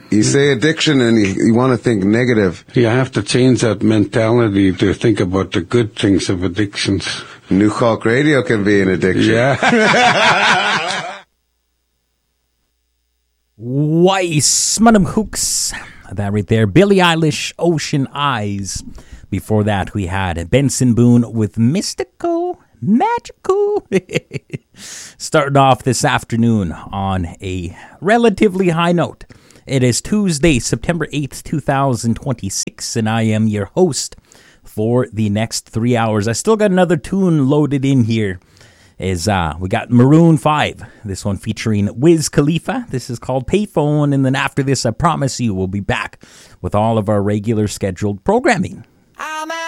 You say addiction and you want to think negative. You have to change that mentality to think about the good things of addictions. New Hawk Radio can be an addiction. Yeah. Weiss, Madam Hooks. That right there. Billie Eilish, Ocean Eyes. Before that, we had Benson Boone with Mystical, Magical. Starting off this afternoon on a relatively high note. It is Tuesday, September 8th, 2026, and I am your host for the next 3 hours. I still got another tune loaded in here. We got Maroon 5, this one featuring Wiz Khalifa. This is called Payphone, and then after this, I promise you, we'll be back with all of our regular scheduled programming.